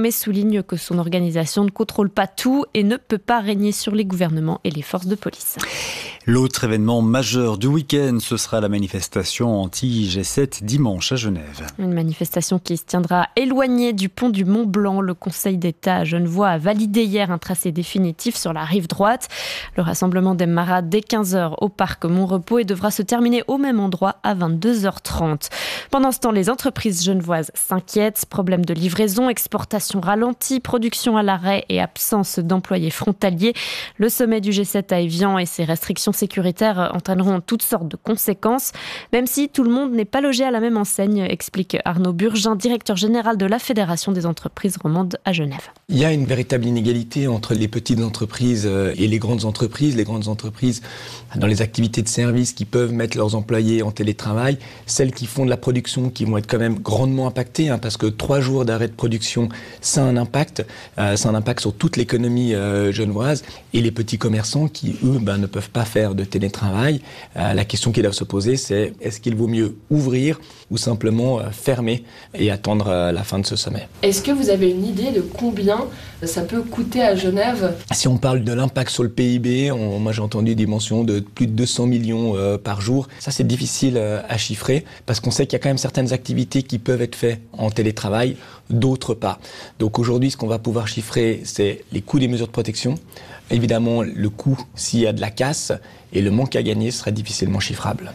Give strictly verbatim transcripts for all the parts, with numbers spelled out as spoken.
mais souligne que son organisation ne contrôle pas tout et ne peut pas régner sur les gouvernements et les forces de police. L'autre événement majeur du week-end, ce sera la manifestation anti-G sept dimanche à Genève. Une manifestation qui se tiendra éloignée du pont du Mont Blanc. Le Conseil d'État à Genevois a validé hier un tracé définitif sur la rive droite. Le rassemblement démarrera dès quinze heures au parc Montrepos et devra se terminer au même endroit à vingt-deux heures trente. Pendant ce temps, les entreprises genevoises s'inquiètent. Problèmes de livraison, exportation ralentie, production à l'arrêt et absence d'employés frontaliers. Le sommet du G sept à Évian et ses restrictions sécuritaires entraîneront toutes sortes de conséquences, même si tout le monde n'est pas logé à la même enseigne, explique Arnaud Burgin, directeur général de la Fédération des entreprises romandes à Genève. Il y a une véritable inégalité entre les petites entreprises et les grandes entreprises. Les grandes entreprises, dans les activités de service, qui peuvent mettre leurs employés en télétravail, celles qui font de la production, qui vont être quand même grandement impactées, hein, parce que trois jours d'arrêt de production, ça a un impact, euh, ça a un impact sur toute l'économie euh, genevoise. Et les petits commerçants qui, eux, ben, ne peuvent pas faire de télétravail. Euh, la question qu'ils doivent se poser, c'est est-ce qu'il vaut mieux ouvrir ou simplement euh, fermer et attendre euh, la fin de ce sommet. Est-ce que vous avez une idée de combien ça peut coûter à Genève ? Si on parle de l'impact sur le P I B, on, moi j'ai entendu des mentions de plus de deux cents millions euh, par jour. Ça c'est difficile euh, à chiffrer parce qu'on sait qu'il y a quand même certaines activités qui peuvent être faites en télétravail, d'autres pas. Donc aujourd'hui ce qu'on va pouvoir chiffrer, c'est les coûts des mesures de protection. Évidemment, le coût s'il y a de la casse et le manque à gagner serait difficilement chiffrable.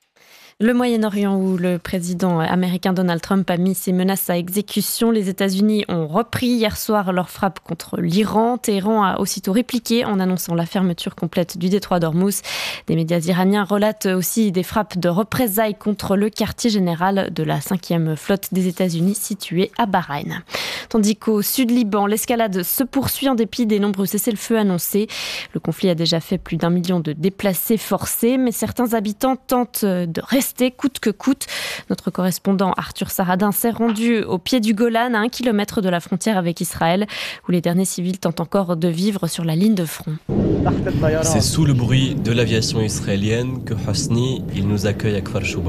Le Moyen-Orient où le président américain Donald Trump a mis ses menaces à exécution. Les États-Unis ont repris hier soir leur frappe contre l'Iran. Téhéran a aussitôt répliqué en annonçant la fermeture complète du détroit d'Ormuz. Des médias iraniens relatent aussi des frappes de représailles contre le quartier général de la cinquième flotte des États-Unis situé à Bahreïn. Tandis qu'au sud-Liban, l'escalade se poursuit en dépit des nombreux cessez-le-feu annoncés. Le conflit a déjà fait plus d'un million de déplacés forcés, mais certains habitants tentent de rester coûte que coûte. Notre correspondant Arthur Saradin s'est rendu au pied du Golan, à un kilomètre de la frontière avec Israël, où les derniers civils tentent encore de vivre sur la ligne de front. C'est sous le bruit de l'aviation israélienne que Hosni, il nous accueille à Kfar Shouba.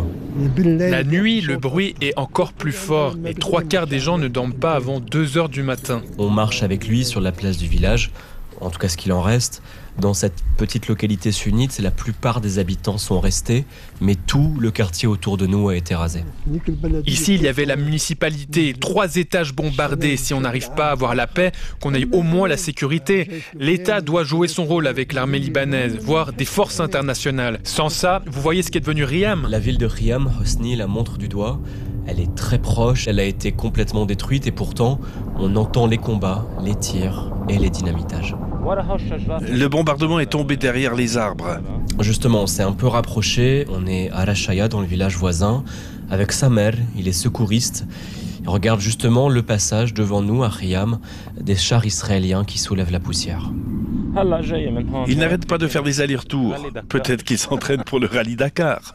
La nuit, le bruit est encore plus fort et trois quarts des gens ne dorment pas avant deux heures du matin. On marche avec lui sur la place du village, en tout cas ce qu'il en reste. Dans cette petite localité sunnite, la plupart des habitants sont restés, mais tout le quartier autour de nous a été rasé. Ici, il y avait la municipalité, trois étages bombardés. Si on n'arrive pas à avoir la paix, qu'on ait au moins la sécurité. L'État doit jouer son rôle avec l'armée libanaise, voire des forces internationales. Sans ça, vous voyez ce qu'est devenu Riam. La ville de Riam, Hosni la montre du doigt. Elle est très proche, elle a été complètement détruite et pourtant, on entend les combats, les tirs et les dynamitages. Le bombardement est tombé derrière les arbres. Justement, on s'est un peu rapproché, on est à Rachaya, dans le village voisin, avec sa mère, il est secouriste. Il regarde justement le passage devant nous, à Riam, des chars israéliens qui soulèvent la poussière. Ils n'arrêtent pas de faire des allers-retours. Peut-être qu'ils s'entraînent pour le rallye Dakar.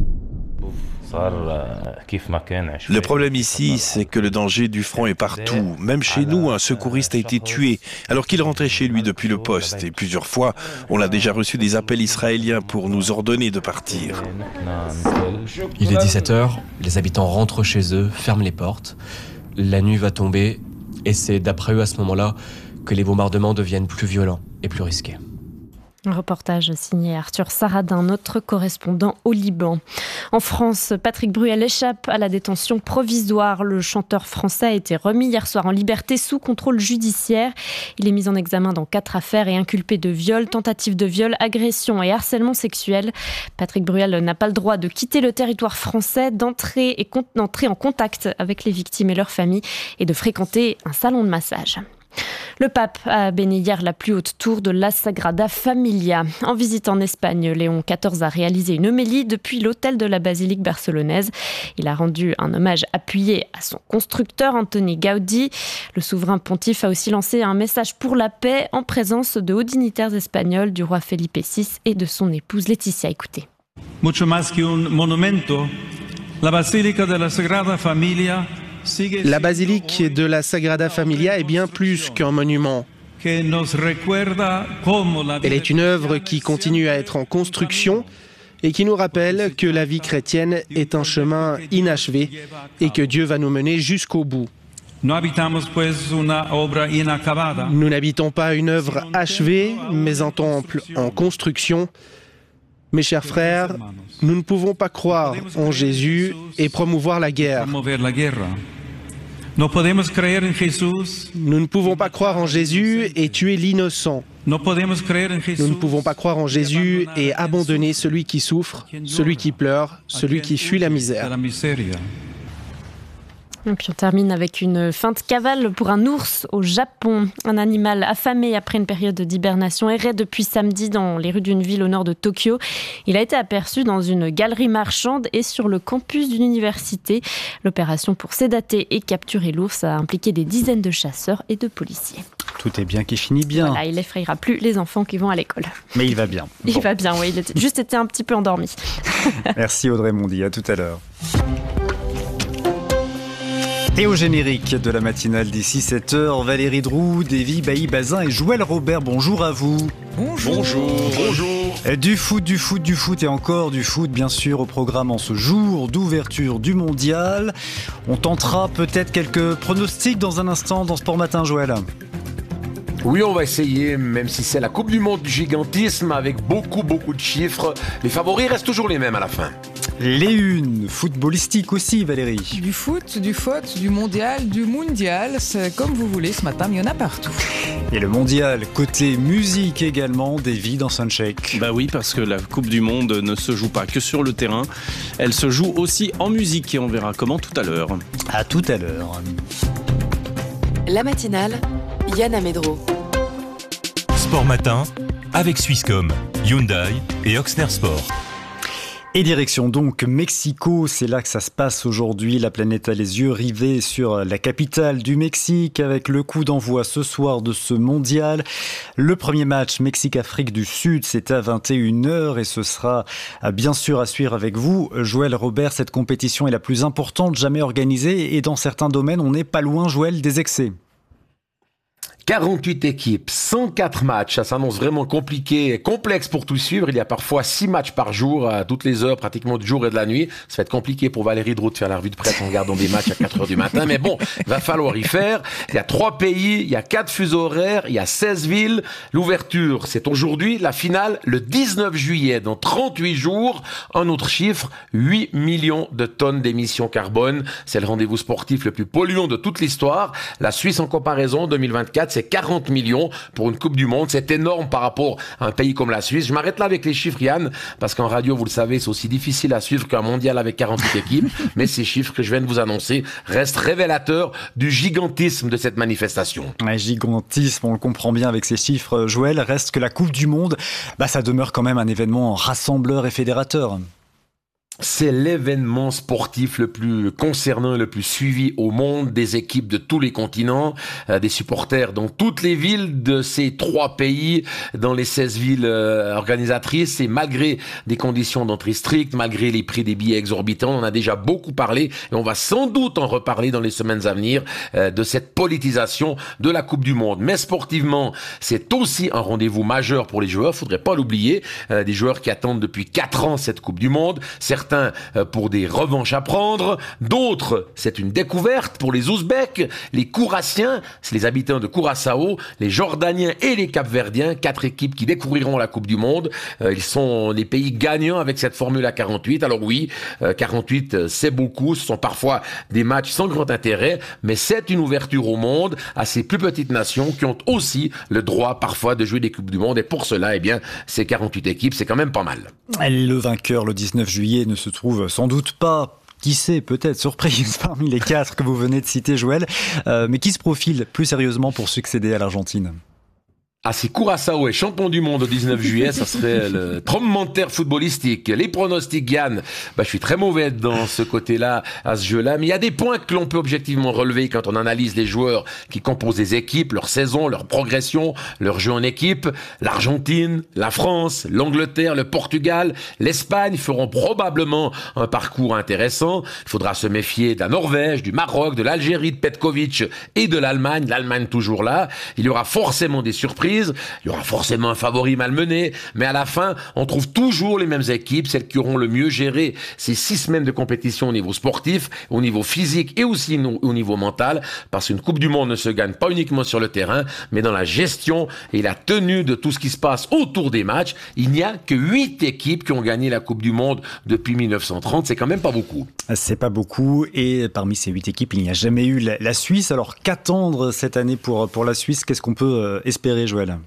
Le problème ici, c'est que le danger du front est partout. Même chez nous, un secouriste a été tué alors qu'il rentrait chez lui depuis le poste. Et plusieurs fois, on a déjà reçu des appels israéliens pour nous ordonner de partir. Il est dix-sept heures, les habitants rentrent chez eux, ferment les portes. La nuit va tomber et c'est d'après eux à ce moment-là que les bombardements deviennent plus violents et plus risqués. Un reportage signé Arthur Saradin, notre correspondant au Liban. En France, Patrick Bruel échappe à la détention provisoire. Le chanteur français a été remis hier soir en liberté sous contrôle judiciaire. Il est mis en examen dans quatre affaires et inculpé de viol, tentative de viol, agression et harcèlement sexuel. Patrick Bruel n'a pas le droit de quitter le territoire français, d'entrer et con- d'entrer en contact avec les victimes et leurs familles et de fréquenter un salon de massage. Le pape a béni hier la plus haute tour de la Sagrada Familia. En visite en Espagne, Léon quatorze a réalisé une homélie depuis l'autel de la basilique barcelonaise. Il a rendu un hommage appuyé à son constructeur, Antoni Gaudí. Le souverain pontife a aussi lancé un message pour la paix en présence de hauts dignitaires espagnols, du roi Felipe six et de son épouse Laetitia. Écoutez. Mucho más que un monumento, la basílica de la Sagrada Familia. La basilique de la Sagrada Familia est bien plus qu'un monument. Elle est une œuvre qui continue à être en construction et qui nous rappelle que la vie chrétienne est un chemin inachevé et que Dieu va nous mener jusqu'au bout. No habitamos pues una obra inacabada. Nous n'habitons pas une œuvre achevée, mais un temple en construction. Mes chers frères, nous ne pouvons pas croire en Jésus et promouvoir la guerre. No podemos creer en Jesús. Nous ne pouvons pas croire en Jésus et tuer l'innocent. No podemos creer en Jesús. Nous ne pouvons pas croire en Jésus et abandonner celui qui souffre, celui qui pleure, celui qui fuit la misère. Et puis on termine avec une feinte cavale pour un ours au Japon. Un animal affamé après une période d'hibernation errait depuis samedi dans les rues d'une ville au nord de Tokyo. Il a été aperçu dans une galerie marchande et sur le campus d'une université. L'opération pour sédater et capturer l'ours a impliqué des dizaines de chasseurs et de policiers. Tout est bien qui finit bien. Voilà, il n'effrayera plus les enfants qui vont à l'école. Mais il va bien. Il bon. va bien, oui. Il a juste été un petit peu endormi. Merci Audrey Mondy, à tout à l'heure. Et au générique de la matinale d'ici sept heures, Valérie Droux, Davy Bailly-Bazin et Joël Robert, bonjour à vous. Bonjour. Bonjour. Bonjour. Du foot, du foot, du foot et encore du foot, bien sûr, au programme en ce jour d'ouverture du mondial. On tentera peut-être quelques pronostics dans un instant dans Sport Matin, Joël. Oui, on va essayer, même si c'est la Coupe du Monde du gigantisme avec beaucoup, beaucoup de chiffres. Les favoris restent toujours les mêmes à la fin. Les unes footballistiques aussi, Valérie. Du foot, du foot, du mondial, du mondial, c'est comme vous voulez ce matin, mais il y en a partout. Et le mondial, côté musique également, Davy dans Soundcheck. Bah oui, parce que la Coupe du Monde ne se joue pas que sur le terrain, elle se joue aussi en musique et on verra comment tout à l'heure. À tout à l'heure. La matinale, Yann Amedro. Sport Matin, avec Swisscom, Hyundai et Oxner Sport. Et direction donc Mexico, c'est là que ça se passe aujourd'hui. La planète a les yeux rivés sur la capitale du Mexique avec le coup d'envoi ce soir de ce mondial. Le premier match Mexique-Afrique du Sud, c'est à vingt et une heures et ce sera bien sûr à suivre avec vous. Joël Robert, cette compétition est la plus importante jamais organisée et dans certains domaines, on n'est pas loin, Joël, des excès. quarante-huit équipes, cent quatre matchs, ça s'annonce vraiment compliqué et complexe pour tout suivre. Il y a parfois six matchs par jour, à toutes les heures, pratiquement du jour et de la nuit. Ça va être compliqué pour Valérie Droux de faire la revue de presse en regardant des matchs à quatre heures du matin. Mais bon, il va falloir y faire. Il y a trois pays, il y a quatre fuseaux horaires, il y a seize villes. L'ouverture, c'est aujourd'hui. La finale, le dix-neuf juillet, dans trente-huit jours. Un autre chiffre, huit millions de tonnes d'émissions carbone. C'est le rendez-vous sportif le plus polluant de toute l'histoire. La Suisse, en comparaison, deux mille vingt-quatre, c'est quarante millions pour une Coupe du Monde. C'est énorme par rapport à un pays comme la Suisse. Je m'arrête là avec les chiffres, Yann, parce qu'en radio, vous le savez, c'est aussi difficile à suivre qu'un mondial avec quarante-huit équipes. Mais ces chiffres que je viens de vous annoncer restent révélateurs du gigantisme de cette manifestation. Un gigantisme, on le comprend bien avec ces chiffres, Joël. Reste que la Coupe du Monde, bah, ça demeure quand même un événement rassembleur et fédérateur. C'est l'événement sportif le plus concernant, le plus suivi au monde, des équipes de tous les continents, euh, des supporters dans toutes les villes de ces trois pays, dans les seize villes euh, organisatrices. Et malgré des conditions d'entrée strictes, malgré les prix des billets exorbitants, on en a déjà beaucoup parlé et on va sans doute en reparler dans les semaines à venir euh, de cette politisation de la Coupe du Monde. Mais sportivement, c'est aussi un rendez-vous majeur pour les joueurs, faudrait pas l'oublier, euh, des joueurs qui attendent depuis quatre ans cette Coupe du Monde. Certains Certains pour des revanches à prendre, d'autres c'est une découverte pour les Ouzbeks, les Kourassiens, c'est les habitants de Curaçao, les Jordaniens et les Capverdiens, quatre équipes qui découvriront la Coupe du Monde. Euh, ils sont les pays gagnants avec cette formule à quarante-huit. Alors oui, euh, quarante-huit c'est beaucoup, ce sont parfois des matchs sans grand intérêt, mais c'est une ouverture au monde à ces plus petites nations qui ont aussi le droit parfois de jouer des Coupes du Monde et pour cela, eh bien, ces quarante-huit équipes, c'est quand même pas mal. Le vainqueur le dix-neuf juillet ne se trouve sans doute pas, qui sait, peut-être surprise parmi les quatre que vous venez de citer, Joël, euh, mais qui se profile plus sérieusement pour succéder à l'Argentine? Ah, si Curaçao est champion du monde au dix-neuf juillet, ça serait le tremblement de terre footballistique. Les pronostics, Yann, bah, je suis très mauvais dans ce côté-là, à ce jeu-là, mais il y a des points que l'on peut objectivement relever quand on analyse les joueurs qui composent des équipes, leur saison, leur progression, leur jeu en équipe. L'Argentine, la France, l'Angleterre, le Portugal, l'Espagne feront probablement un parcours intéressant. Il faudra se méfier de la Norvège, du Maroc, de l'Algérie, de Petkovic et de l'Allemagne. L'Allemagne toujours là. Il y aura forcément des surprises. surprises. Il y aura forcément un favori malmené, mais à la fin, on trouve toujours les mêmes équipes, celles qui auront le mieux géré ces six semaines de compétition au niveau sportif, au niveau physique et aussi au niveau mental, parce qu'une Coupe du Monde ne se gagne pas uniquement sur le terrain, mais dans la gestion et la tenue de tout ce qui se passe autour des matchs. Il n'y a que huit équipes qui ont gagné la Coupe du Monde depuis mille neuf cent trente, c'est quand même pas beaucoup. C'est pas beaucoup, et parmi ces huit équipes, il n'y a jamais eu la, la Suisse. Alors qu'attendre cette année pour, pour la Suisse? Qu'est-ce qu'on peut espérer, Joël?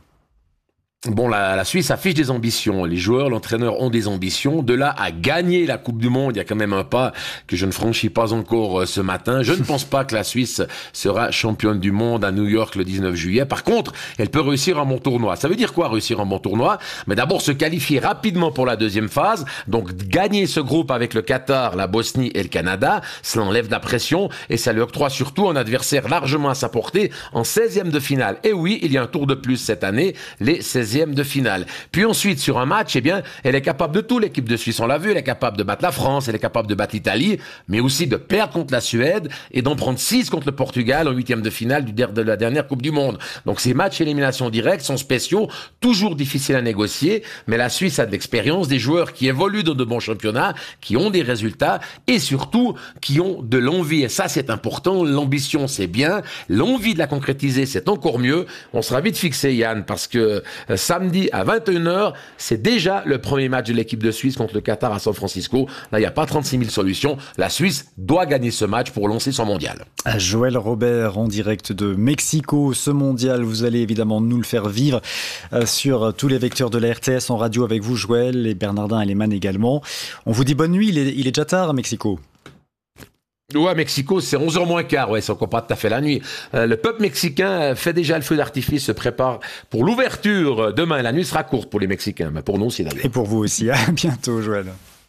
Bon, la, la Suisse affiche des ambitions. Les joueurs, l'entraîneur ont des ambitions. De là à gagner la Coupe du Monde, il y a quand même un pas que je ne franchis pas encore ce matin. Je ne pense pas que la Suisse sera championne du monde à New York le dix-neuf juillet. Par contre, elle peut réussir un bon tournoi. Ça veut dire quoi, réussir un bon tournoi? Mais d'abord, se qualifier rapidement pour la deuxième phase. Donc, gagner ce groupe avec le Qatar, la Bosnie et le Canada. Cela enlève de la pression et ça lui octroie surtout un adversaire largement à sa portée en seizième de finale. Et oui, il y a un tour de plus cette année, les seizièmes de finale. Puis ensuite, sur un match, eh bien, elle est capable de tout, l'équipe de Suisse, on l'a vu, elle est capable de battre la France, elle est capable de battre l'Italie, mais aussi de perdre contre la Suède et d'en prendre six contre le Portugal en huitième de finale du der- de la dernière Coupe du Monde. Donc ces matchs élimination directe sont spéciaux, toujours difficiles à négocier, mais la Suisse a de l'expérience, des joueurs qui évoluent dans de bons championnats, qui ont des résultats et surtout qui ont de l'envie. Et ça, c'est important. L'ambition, c'est bien. L'envie de la concrétiser, c'est encore mieux. On sera vite fixé, Yann, parce que euh, samedi à vingt et une heures, c'est déjà le premier match de l'équipe de Suisse contre le Qatar à San Francisco. Là, il n'y a pas trente-six mille solutions. La Suisse doit gagner ce match pour lancer son mondial. À Joël Robert, en direct de Mexico, ce mondial, vous allez évidemment nous le faire vivre euh, sur tous les vecteurs de la R T S en radio avec vous, Joël, et Bernardin Aleman également. On vous dit bonne nuit, il est, il est déjà tard à Mexico. Ouais, Mexico, c'est onze heures moins quart, ouais, c'est encore pas tout à fait la nuit. Euh, le peuple mexicain fait déjà le feu d'artifice, se prépare pour l'ouverture demain. La nuit sera courte pour les Mexicains, mais pour nous aussi d'ailleurs. Et pour vous aussi. À bientôt, Joël.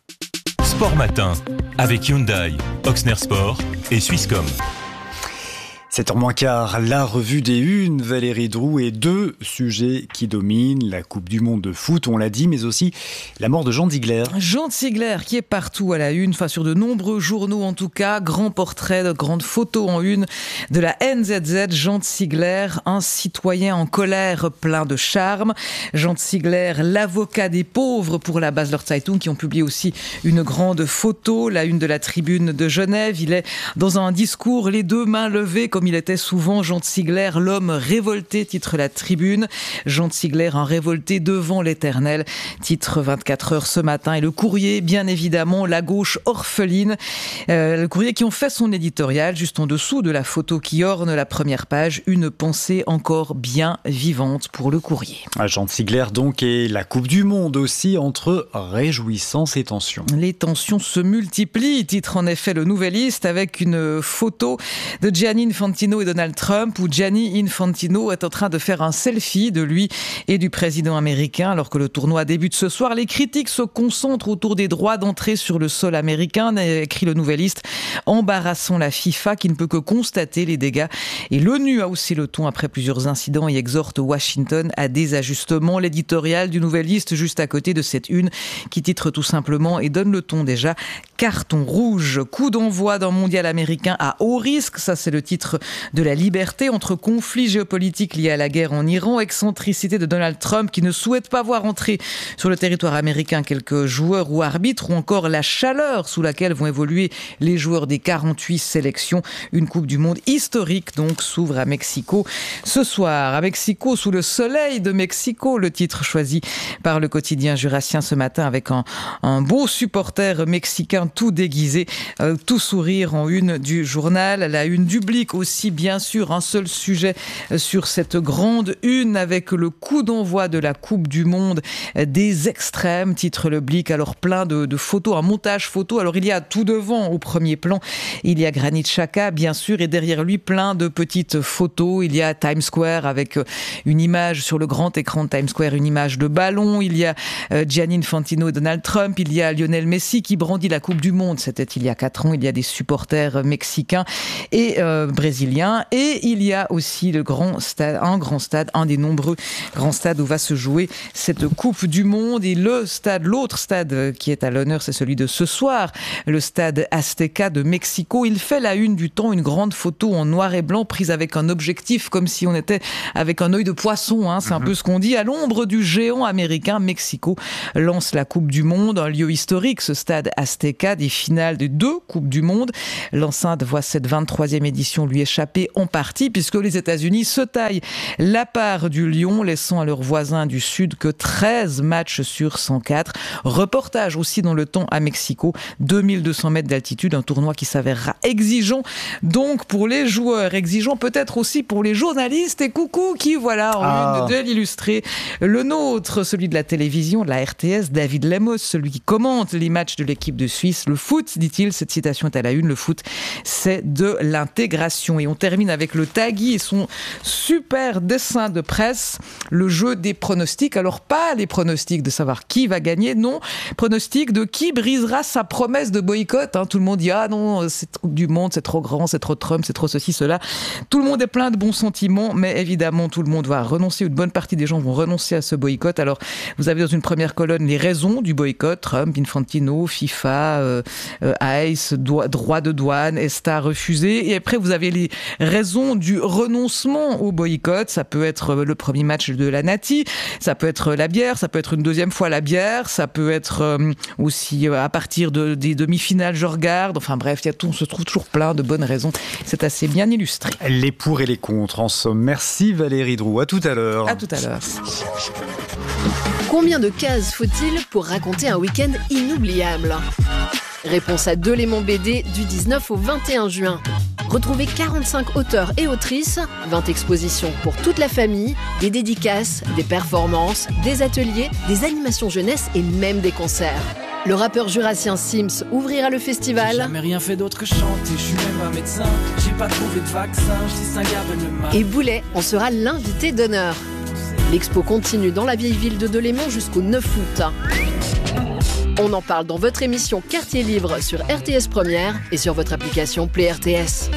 Sport Matin, avec Hyundai, Oxner Sport et Swisscom. sept heures moins quart, la revue des Unes, Valérie Droux, et deux sujets qui dominent, la Coupe du Monde de foot, on l'a dit, mais aussi la mort de Jean Ziegler. Jean Ziegler qui est partout à la une, enfin sur de nombreux journaux en tout cas, grand portrait, de grandes photos en une de la N Z Z. Jean Ziegler, un citoyen en colère plein de charme. Jean Ziegler, l'avocat des pauvres pour la Basler Zeitung, qui ont publié aussi une grande photo, la une de la Tribune de Genève. Il est dans un discours, les deux mains levées, comme il était souvent. Jean Ziegler, l'homme révolté, titre la Tribune. Jean Ziegler, un révolté devant l'Éternel, titre vingt-quatre heures ce matin. Et le Courrier, bien évidemment, la gauche orpheline. Euh, le Courrier qui ont fait son éditorial, juste en dessous de la photo qui orne la première page, une pensée encore bien vivante pour le Courrier. Jean Ziegler donc, et la Coupe du Monde aussi, entre réjouissance et tension. Les tensions se multiplient, titre en effet le Nouvelliste, avec une photo de Gianni Infantino et Donald Trump, où Gianni Infantino est en train de faire un selfie de lui et du président américain. Alors que le tournoi débute ce soir, les critiques se concentrent autour des droits d'entrée sur le sol américain, écrit le Nouvelliste, embarrassant la FIFA qui ne peut que constater les dégâts. Et l'ONU a aussi le ton après plusieurs incidents et exhorte Washington à des ajustements. L'éditorial du Nouvelliste juste à côté de cette une qui titre tout simplement et donne le ton déjà, carton rouge. Coup d'envoi d'un mondial américain à haut risque, ça c'est le titre de la Liberté, entre conflits géopolitiques liés à la guerre en Iran, excentricité de Donald Trump qui ne souhaite pas voir entrer sur le territoire américain quelques joueurs ou arbitres, ou encore la chaleur sous laquelle vont évoluer les joueurs des quarante-huit sélections. Une Coupe du Monde historique donc s'ouvre à Mexico ce soir. À Mexico, sous le soleil de Mexico, le titre choisi par le quotidien jurassien ce matin, avec un, un beau supporter mexicain tout déguisé, euh, tout sourire en une du journal. La une du Blick aussi, bien sûr, un seul sujet sur cette grande une avec le coup d'envoi de la Coupe du Monde des extrêmes, titre le Blick. Alors plein de, de photos, un montage photo. Alors il y a tout devant au premier plan, il y a Granit Xhaka bien sûr, et derrière lui plein de petites photos. Il y a Times Square avec une image sur le grand écran de Times Square, une image de ballon. Il y a Gianni Infantino et Donald Trump. Il y a Lionel Messi qui brandit la Coupe Coupe du Monde. C'était il y a quatre ans. Il y a des supporters mexicains et euh, brésiliens. Et il y a aussi le grand stade, un grand stade, un des nombreux grands stades où va se jouer cette Coupe du Monde. Et le stade, l'autre stade qui est à l'honneur, c'est celui de ce soir, le stade Azteca de Mexico. Il fait la une du Temps, une grande photo en noir et blanc prise avec un objectif comme si on était avec un œil de poisson. Hein. C'est un peu ce qu'on dit. À l'ombre du géant américain, Mexico lance la Coupe du Monde, un lieu historique, ce stade Azteca, des finales de deux Coupes du Monde. L'enceinte voit cette vingt-troisième édition lui échapper en partie puisque les États-Unis se taillent la part du lion, laissant à leurs voisins du Sud que treize matchs sur cent quatre. Reportage aussi dans le Temps à Mexico, deux mille deux cents mètres d'altitude, un tournoi qui s'avérera exigeant donc pour les joueurs, exigeant peut-être aussi pour les journalistes. Et coucou qui voilà en ah. une de l'illustré, le nôtre, celui de la télévision, de la R T S, David Lemos, celui qui commente les matchs de l'équipe de Suisse. Le foot, dit-il, cette citation est à la une, le foot, c'est de l'intégration. Et on termine avec le Tagui et son super dessin de presse, le jeu des pronostics. Alors pas les pronostics de savoir qui va gagner, non, pronostics de qui brisera sa promesse de boycott. Hein. Tout le monde dit, ah non, cette Coupe du Monde, c'est trop grand, c'est trop Trump, c'est trop ceci, cela. Tout le monde est plein de bons sentiments, mais évidemment, tout le monde va renoncer, une bonne partie des gens vont renoncer à ce boycott. Alors, vous avez dans une première colonne les raisons du boycott, Trump, Infantino, FIFA, euh, euh, I C E, do- droit de douane, ESTA refusé. Et après, vous avez les raisons du renoncement au boycott. Ça peut être le premier match de la Nati, ça peut être la bière, ça peut être une deuxième fois la bière, ça peut être euh, aussi euh, à partir de, des demi-finales, je regarde. Enfin bref, il y a tout, on se trouve toujours plein de bonnes raisons. C'est assez bien illustré. Les pour et les contre, en somme. Merci Valérie Drouot. À tout à l'heure. À tout à l'heure. Combien de cases faut-il pour raconter un week-end inoubliable ? Réponse à Delémont B D du dix-neuf au vingt et un juin. Retrouvez quarante-cinq auteurs et autrices, vingt expositions pour toute la famille, des dédicaces, des performances, des ateliers, des animations jeunesse et même des concerts. Le rappeur jurassien Sims ouvrira le festival. J'ai jamais rien fait d'autre que chanter, je suis même pas médecin, j'ai pas trouvé de vaccin, je distingue à peine le mal. Et Boulet en sera l'invité d'honneur. L'expo continue dans la vieille ville de Delémont jusqu'au neuf août. On en parle dans votre émission Quartier Libre sur R T S Première et sur votre application Play R T S.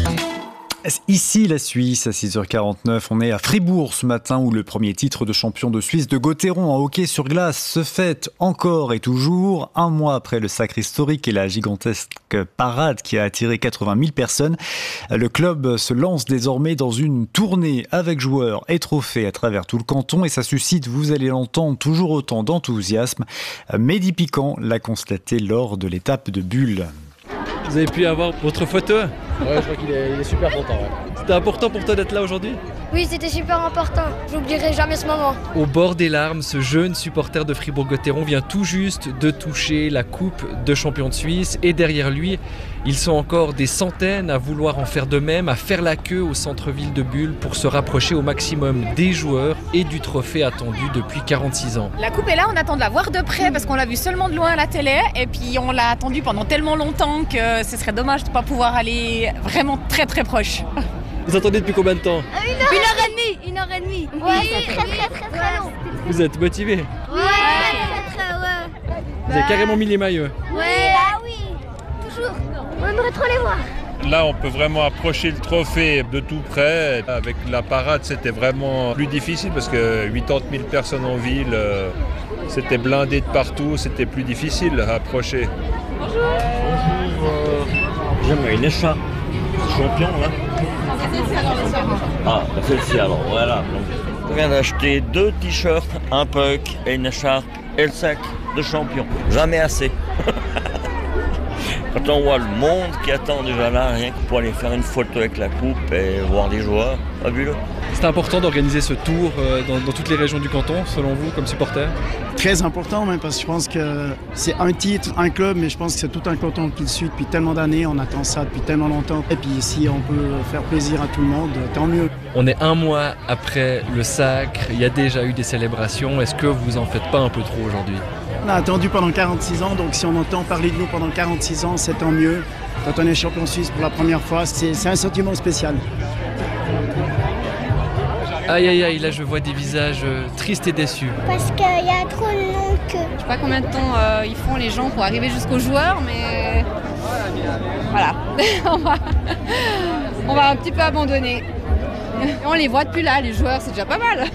Ici, la Suisse, à six heures quarante-neuf, on est à Fribourg ce matin où le premier titre de champion de Suisse de Gauthieron en hockey sur glace se fête encore et toujours, un mois après le sacre historique et la gigantesque parade qui a attiré quatre-vingt mille personnes. Le club se lance désormais dans une tournée avec joueurs et trophées à travers tout le canton et ça suscite, vous allez l'entendre, toujours autant d'enthousiasme. Mehdi Piquant l'a constaté lors de l'étape de Bulle. Vous avez pu avoir votre photo ? Ouais, je crois qu'il est, il est super content. Ouais. C'était important pour toi d'être là aujourd'hui ? Oui, c'était super important. J'oublierai jamais ce moment. Au bord des larmes, ce jeune supporter de Fribourg-Gotteron vient tout juste de toucher la coupe de champion de Suisse. Et derrière lui, ils sont encore des centaines à vouloir en faire de même, à faire la queue au centre-ville de Bulle pour se rapprocher au maximum des joueurs et du trophée attendu depuis quarante-six ans. La coupe est là, on attend de la voir de près parce qu'on l'a vue seulement de loin à la télé. Et puis on l'a attendue pendant tellement longtemps que ce serait dommage de ne pas pouvoir aller vraiment très très proche. Vous attendez depuis combien de temps ? Une heure, une heure et demie. Une heure et demie. Oui, très très très très, très long. Vous êtes motivé ? Ouais, très très ouais. Vous avez carrément mis les maillots ? Ouais, ah oui, toujours. On aimerait trop les voir. Là, on peut vraiment approcher le trophée de tout près. Avec la parade, c'était vraiment plus difficile parce que quatre-vingt-dix mille personnes en ville, euh, c'était blindé de partout, c'était plus difficile à approcher. Bonjour. Bonjour. Euh, J'aimerais une écharpe. Champion, là. Ah, celle-ci alors, voilà. Donc, je viens d'acheter deux t-shirts, un puck et une écharpe et le sac de champion. Jamais assez. Quand on voit le monde qui attend déjà là, rien que pour aller faire une photo avec la coupe et voir des joueurs, fabuleux. C'est important d'organiser ce tour dans, dans toutes les régions du canton, selon vous, comme supporter ? Très important, même, parce que je pense que c'est un titre, un club, mais je pense que c'est tout un canton qui le suit depuis tellement d'années, on attend ça depuis tellement longtemps. Et puis si on peut faire plaisir à tout le monde, tant mieux. On est un mois après le sacre, il y a déjà eu des célébrations. Est-ce que vous en faites pas un peu trop aujourd'hui ? On a attendu pendant quarante-six ans, donc si on entend parler de nous pendant quarante-six ans, c'est tant mieux. Quand on est champion suisse pour la première fois, c'est, c'est un sentiment spécial. Aïe aïe aïe, là je vois des visages euh, tristes et déçus. Parce qu'il y a trop de longue queue. Je sais pas combien de temps euh, ils font les gens pour arriver jusqu'aux joueurs, mais voilà, on, va... on va un petit peu abandonner. On les voit depuis là, les joueurs, c'est déjà pas mal.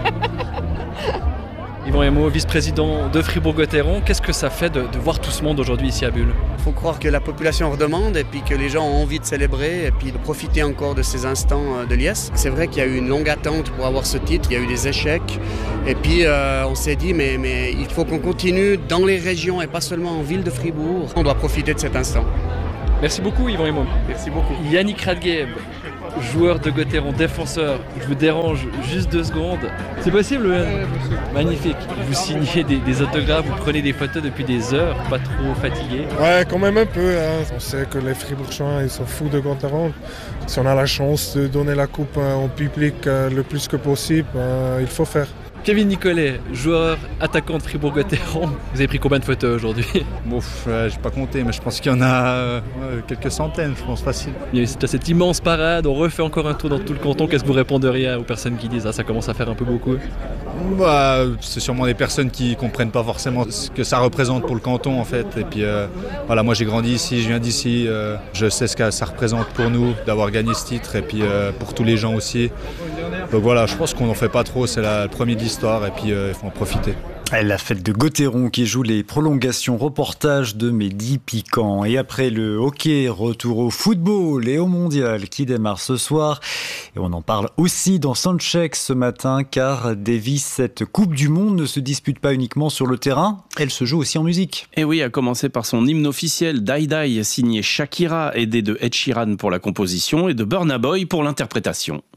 Yvon Hémau, vice-président de Fribourg-Gotteron, qu'est-ce que ça fait de, de voir tout ce monde aujourd'hui ici à Bulle? Il faut croire que la population redemande et puis que les gens ont envie de célébrer et puis de profiter encore de ces instants de liesse. C'est vrai qu'il y a eu une longue attente pour avoir ce titre, il y a eu des échecs et puis euh, on s'est dit mais, mais il faut qu'on continue dans les régions et pas seulement en ville de Fribourg. On doit profiter de cet instant. Merci beaucoup Yvon Hémau. Merci beaucoup. Yannick Radgeb, joueur de Gotteron, défenseur, je vous dérange juste deux secondes. C'est possible, hein? Ouais, possible. Magnifique. Vous signez des, des autographes, vous prenez des photos depuis des heures, pas trop fatigué? Ouais, quand même un peu. Hein. On sait que les Fribourgeois, ils sont fous de Gotteron. Si on a la chance de donner la coupe au public le plus que possible, il faut faire. Kevin Nicolet, joueur attaquant de Fribourg-Gotteron. Vous avez pris combien de photos aujourd'hui? Bon, euh, j'ai pas compté, mais je pense qu'il y en a euh, quelques centaines, je pense, facile. Il y a eu cette, cette immense parade, on refait encore un tour dans tout le canton. Qu'est-ce que vous réponderiez aux personnes qui disent « Ah, ça commence à faire un peu beaucoup » ? Bah, c'est sûrement des personnes qui comprennent pas forcément ce que ça représente pour le canton, en fait. Et puis, euh, voilà, moi j'ai grandi ici, je viens d'ici, euh, je sais ce que ça représente pour nous d'avoir gagné ce titre, et puis euh, pour tous les gens aussi. Donc voilà, je pense qu'on n'en fait pas trop, c'est la, le premier de l'histoire, et puis euh, il faut en profiter. La fête de Gotteron qui joue les prolongations, reportage de Mehdi Piquant. Et après le hockey, retour au football et au mondial qui démarre ce soir. Et on en parle aussi dans Soundcheck ce matin, car Davis, cette Coupe du Monde ne se dispute pas uniquement sur le terrain, elle se joue aussi en musique. Et oui, à commencer par son hymne officiel, Die Die, signé Shakira, aidé de Ed Sheeran pour la composition et de Burna Boy pour l'interprétation.